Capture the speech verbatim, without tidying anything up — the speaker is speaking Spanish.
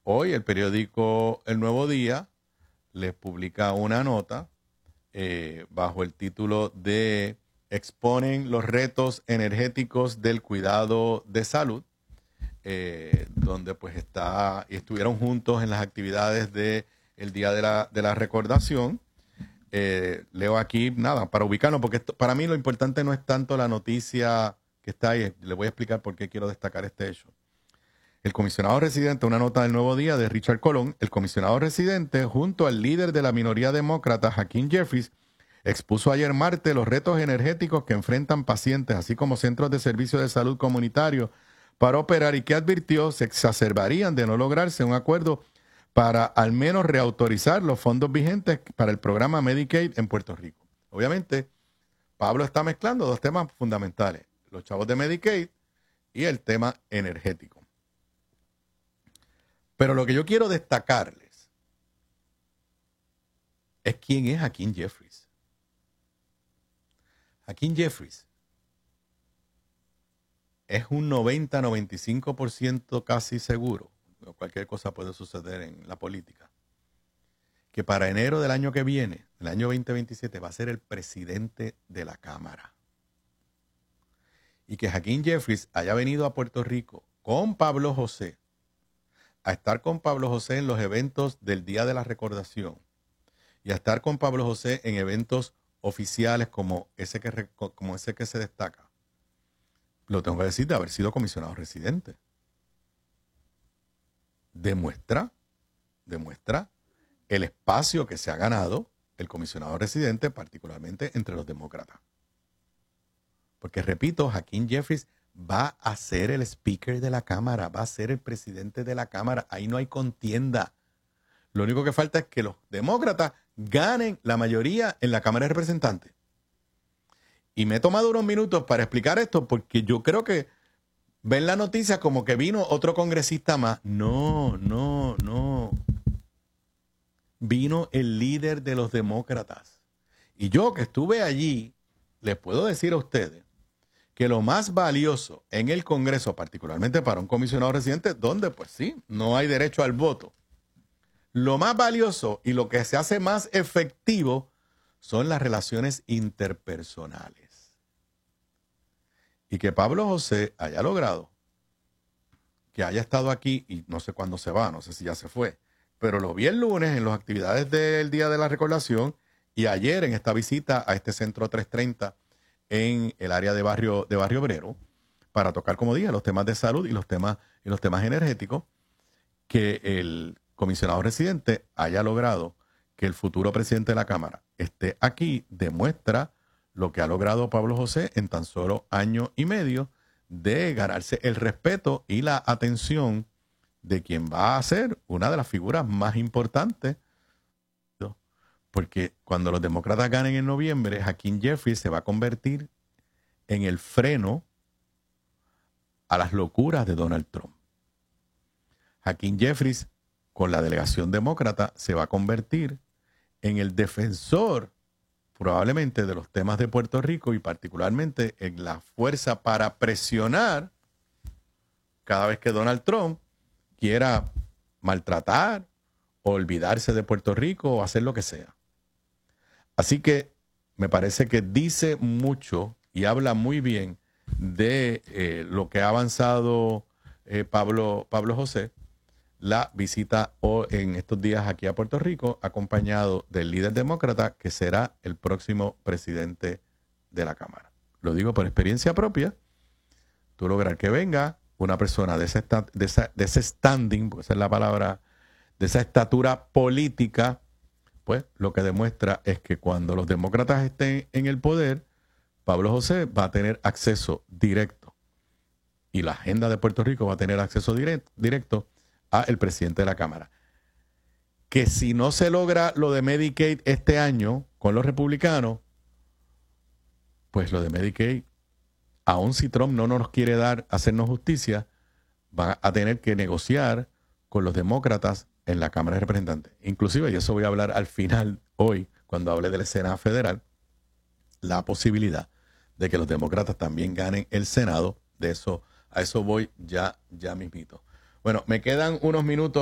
hoy el periódico El Nuevo Día les publica una nota eh, bajo el título de Exponen los retos energéticos del cuidado de salud, eh, donde pues está y estuvieron juntos en las actividades del Día de la, de la Recordación. Eh, leo aquí, nada, para ubicarnos, porque esto, para mí lo importante no es tanto la noticia que está ahí, le voy a explicar por qué quiero destacar este hecho. El comisionado residente, una nota del Nuevo Día de Richard Colón, el comisionado residente, junto al líder de la minoría demócrata, Hakeem Jeffries, expuso ayer martes los retos energéticos que enfrentan pacientes, así como centros de servicio de salud comunitario, para operar y que advirtió se exacerbarían de no lograrse un acuerdo para al menos reautorizar los fondos vigentes para el programa Medicaid en Puerto Rico. Obviamente, Pablo está mezclando dos temas fundamentales, los chavos de Medicaid y el tema energético. Pero lo que yo quiero destacarles es quién es Hakeem Jeffries. Hakeem Jeffries es un noventa a noventa y cinco por ciento casi seguro, cualquier cosa puede suceder en la política, que para enero del año que viene, el año veinte veintisiete, va a ser el presidente de la Cámara. Y que Hakeem Jeffries haya venido a Puerto Rico con Pablo José, a estar con Pablo José en los eventos del Día de la Recordación y a estar con Pablo José en eventos oficiales como ese que, como ese que se destaca. Lo tengo que decir de haber sido comisionado residente. Demuestra, demuestra el espacio que se ha ganado el comisionado residente, particularmente entre los demócratas. Porque, repito, Hakeem Jeffries va a ser el speaker de la Cámara, va a ser el presidente de la Cámara. Ahí no hay contienda. Lo único que falta es que los demócratas ganen la mayoría en la Cámara de Representantes. Y me he tomado unos minutos para explicar esto porque yo creo que ven la noticia como que vino otro congresista más. No, no, no. Vino el líder de los demócratas. Y yo que estuve allí, les puedo decir a ustedes que lo más valioso en el Congreso, particularmente para un comisionado residente, donde pues sí, no hay derecho al voto, lo más valioso y lo que se hace más efectivo son las relaciones interpersonales. Y que Pablo José haya logrado que haya estado aquí, y no sé cuándo se va, no sé si ya se fue, pero lo vi el lunes en las actividades del Día de la Recordación y ayer en esta visita a este centro trescientos treinta en el área de Barrio, de Barrio Obrero, para tocar, como dije, los temas de salud y los temas, y los temas energéticos, que el comisionado residente haya logrado que el futuro presidente de la Cámara esté aquí, demuestra lo que ha logrado Pablo José en tan solo año y medio de ganarse el respeto y la atención de quien va a ser una de las figuras más importantes. Porque cuando los demócratas ganen en noviembre, Hakeem Jeffries se va a convertir en el freno a las locuras de Donald Trump. Hakeem Jeffries, con la delegación demócrata, se va a convertir en el defensor probablemente de los temas de Puerto Rico y particularmente en la fuerza para presionar cada vez que Donald Trump quiera maltratar o olvidarse de Puerto Rico o hacer lo que sea. Así que me parece que dice mucho y habla muy bien de eh, lo que ha avanzado eh, Pablo, Pablo José, la visita o, en estos días aquí a Puerto Rico, acompañado del líder demócrata que será el próximo presidente de la Cámara. Lo digo por experiencia propia. Tú lograr que venga una persona de ese, de esa, de ese standing, porque esa es la palabra, de esa estatura política, pues lo que demuestra es que cuando los demócratas estén en el poder, Pablo José va a tener acceso directo y la agenda de Puerto Rico va a tener acceso directo, directo a el presidente de la Cámara. Que si no se logra lo de Medicaid este año con los republicanos, pues lo de Medicaid, aun si Trump no nos quiere dar, hacernos justicia, va a tener que negociar con los demócratas en la Cámara de Representantes. Inclusive, y eso voy a hablar al final hoy, cuando hable del Senado Federal, la posibilidad de que los demócratas también ganen el Senado. De eso, a eso voy ya, ya mismito. Bueno, me quedan unos minutos.